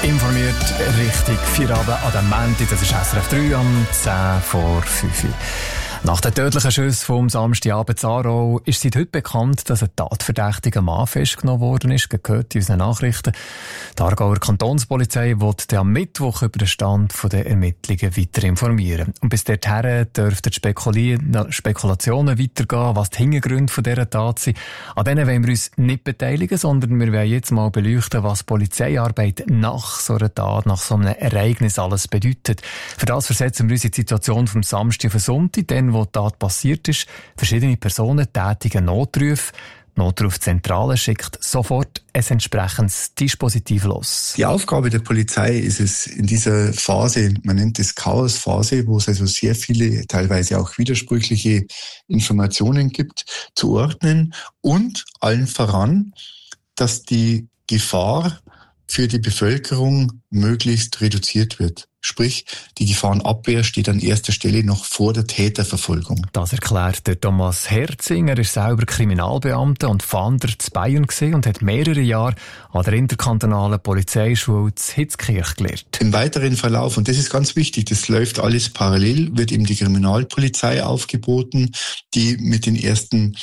Informiert richtig Feierabend an dem Montag, das ist SRF 3 am 10 vor 5 Uhr. Nach den tödlichen Schüssen vom Samstagabend in Aarau ist seit heute bekannt, dass ein tatverdächtiger Mann festgenommen worden ist, gehört in unseren Nachrichten. Die Aargauer Kantonspolizei wird am Mittwoch über den Stand der Ermittlungen weiter informieren. Und bis dorthin dürften die Spekulationen weitergehen, was die Hintergründe von dieser Tat sind. An denen wollen wir uns nicht beteiligen, sondern wir wollen jetzt mal beleuchten, was Polizeiarbeit nach so einer Tat, nach so einem Ereignis alles bedeutet. Für das versetzen wir uns in die Situation vom Samstag auf den Sonntag, dann, wo die Tat passiert ist. Verschiedene Personen tätigen Notrufe. Die Notrufzentrale schickt sofort ein entsprechendes Dispositiv los. Die Aufgabe der Polizei ist es in dieser Phase, man nennt es Chaosphase, wo es also sehr viele, teilweise auch widersprüchliche Informationen gibt, zu ordnen und allen voran, dass die Gefahr für die Bevölkerung möglichst reduziert wird. Sprich, die Gefahrenabwehr steht an erster Stelle noch vor der Täterverfolgung. Das erklärt der Thomas Herzing. Er ist selber Kriminalbeamter und Fahnder zu Bayern und hat mehrere Jahre an der interkantonalen Polizeischule zu Hitzkirch gelernt. Im weiteren Verlauf, und das ist ganz wichtig, das läuft alles parallel, wird eben die Kriminalpolizei aufgeboten, die mit den ersten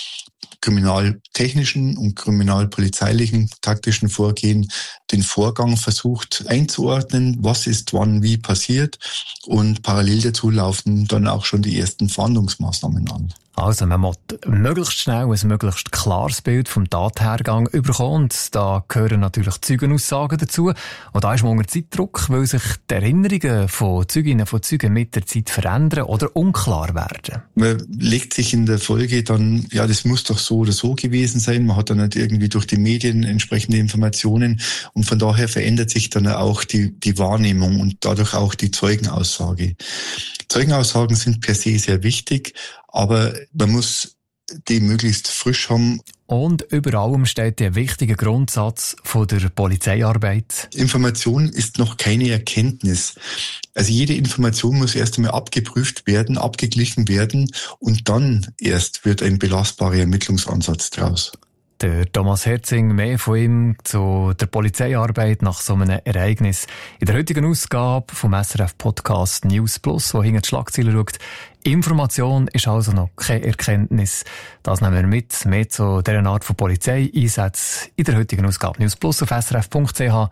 kriminaltechnischen und kriminalpolizeilichen taktischen Vorgehen den Vorgang versucht einzuordnen, was ist wann wie passiert, und parallel dazu laufen dann auch schon die ersten Fahndungsmaßnahmen an. Also man muss möglichst schnell ein möglichst klares Bild vom Tathergang bekommen. Und da gehören natürlich Zeugenaussagen dazu. Und da ist man unter Zeitdruck, weil sich die Erinnerungen von Zeuginnen von Zeugen mit der Zeit verändern oder unklar werden. Man legt sich in der Folge dann, ja, das muss doch so oder so gewesen sein. Man hat dann nicht irgendwie durch die Medien entsprechende Informationen. Und von daher verändert sich dann auch die Wahrnehmung und dadurch auch die Zeugenaussage. Zeugenaussagen sind per se sehr wichtig, aber man muss die möglichst frisch haben. Und über allem steht der wichtige Grundsatz von der Polizeiarbeit. Information ist noch keine Erkenntnis. Also jede Information muss erst einmal abgeprüft werden, abgeglichen werden und dann erst wird ein belastbarer Ermittlungsansatz draus. Der Thomas Herzing, mehr von ihm zu der Polizeiarbeit nach so einem Ereignis. In der heutigen Ausgabe vom SRF-Podcast News Plus, wo hinter die Schlagzeilen schaut. Information ist also noch keine Erkenntnis. Das nehmen wir mit. Mehr zu dieser Art von Polizeieinsätzen in der heutigen Ausgabe News Plus auf srf.ch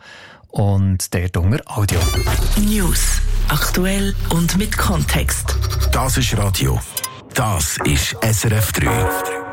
und der Dunger Audio. News. Aktuell und mit Kontext. Das ist Radio. Das ist SRF 3.